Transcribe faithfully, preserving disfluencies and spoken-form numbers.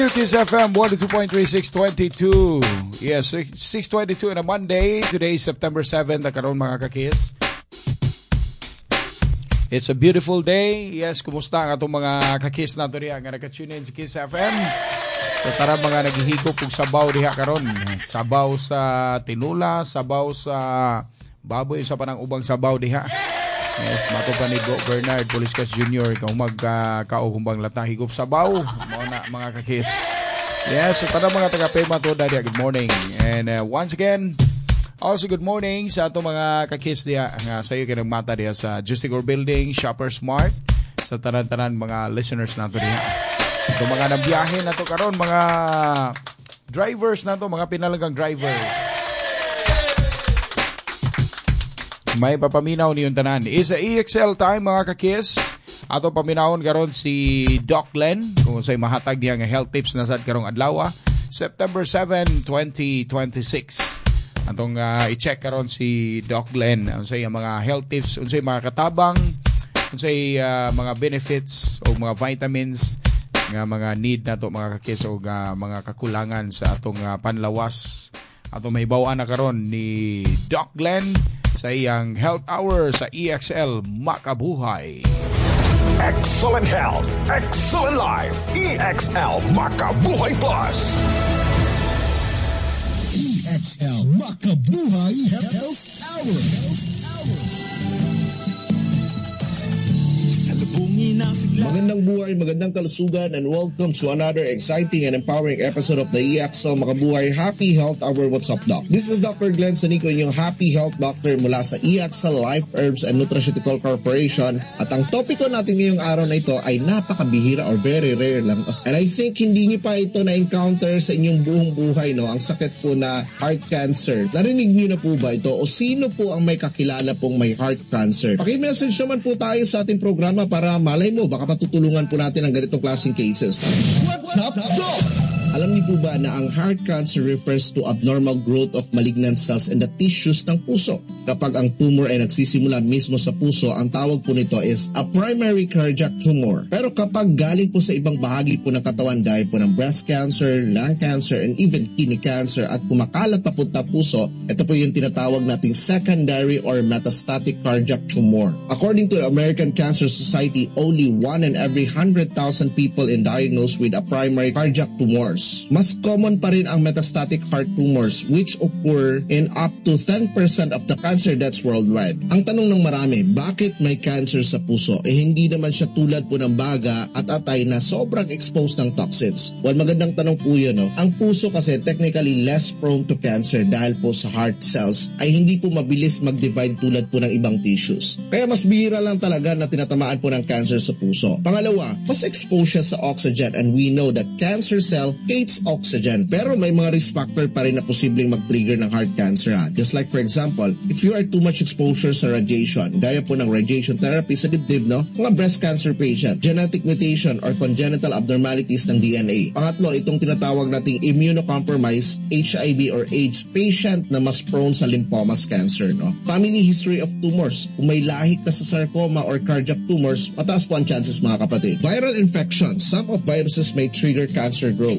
Kiss F M one oh two point three, six twenty-two. Yes, six twenty-two on a Monday. Today is September seventh. Nakaroon mga kakis. It's a beautiful day. Yes, kumusta ang atong mga kakis na ito riya nga naka-tune in sa Kiss F M. So tara mga naghihigop og sabaw diha karon. Sabaw sa tinula, sabaw sa baboy, sa panang ubang sabaw diha. Yes, mato pa ni Go Bernard Poliscas Junior kung magkauhumbang lata higop sabaw mo na mga kakis. Yes, so tara mga taga-Pema to dadya, good morning. And uh, once again, also good morning sa ato mga kakis diya nga sa iyo kinang mata diya sa Justigor Building, Shoppers Mart, sa tanan-tanan mga listeners nato diya. Ito mga nabiyahe na to karon, mga drivers na to, mga pinalagang drivers. May papaminaw niyong tanan. Is a E X L time mga kakis. Ato paminawon karon si Doc Len kung sa'y mahatag niya nga health tips na sad karong adlaw, September seventh, twenty twenty-six. Atong uh, i-check karon si Doc Len unsay mga health tips, unsay mga katabang, unsay uh, mga benefits o mga vitamins nga mga need nato mga kakis o uh, mga kakulangan sa atong uh, panlawas. Atong mahibaw-an na karon ni Doc Len sa iyang Health Hour sa E X L Makabuhay. Excellent health, excellent life. E X L Makabuhay Plus. E X L Makabuhay Health Hour. Magandang buhay, magandang kalusugan, and welcome to another exciting and empowering episode of the E X L Makabuhay Happy Health Hour. What's up, Doc? This is Doctor Glenn Sanico, inyong Happy Health Doctor mula sa E X L Life Herbs and Nutraceutical Corporation. At ang topiko natin ngayong araw na ito ay napakabihira or very rare lang. And I think hindi niyo pa ito na-encounter sa inyong buong buhay, no? Ang sakit po na heart cancer. Narinig niyo na po ba ito? O sino po ang may kakilala pong may heart cancer? Paki-message naman po tayo sa ating programa para malay mo, baka matutulungan po natin ang ganitong klaseng cases. What's up, Doc? Alam niyo po ba na ang heart cancer refers to abnormal growth of malignant cells in the tissues ng puso? Kapag ang tumor ay nagsisimula mismo sa puso, ang tawag po nito is a primary cardiac tumor. Pero kapag galing po sa ibang bahagi po ng katawan, gaya po ng breast cancer, lung cancer, and even kidney cancer, at kumakalat papunta puso, ito po yung tinatawag nating secondary or metastatic cardiac tumor. According to the American Cancer Society, only one in every one hundred thousand people in diagnosed with a primary cardiac tumors. Mas common pa rin ang metastatic heart tumors, which occur in up to ten percent of the cancer deaths worldwide. Ang tanong ng marami, bakit may cancer sa puso? Eh hindi naman siya tulad po ng baga at atay na sobrang exposed ng toxins. Well, magandang tanong po yun, no? Ang puso kasi technically less prone to cancer dahil po sa heart cells ay hindi po mabilis mag-divide tulad po ng ibang tissues. Kaya mas bihira lang talaga na tinatamaan po ng cancer sa puso. Pangalawa, mas exposed siya sa oxygen, and we know that cancer cell hates oxygen, pero may mga risk factor pa rin na posibleng mag-trigger ng heart cancer. Ha? Just like for example, if you are too much exposure sa radiation, gaya po ng radiation therapy sa dibdib, no? Mga breast cancer patient, genetic mutation or congenital abnormalities ng D N A. Pangatlo, itong tinatawag nating immunocompromised H I V or AIDS patient na mas prone sa lymphomas cancer. No? Family history of tumors. Kung may lahi ka sa sarcoma or cardiac tumors, mataas po ang chances mga kapatid. Viral infections. Some of viruses may trigger cancer growth.